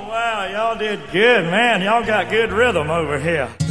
Wow, y'all did good, man. Y'all got good rhythm over here.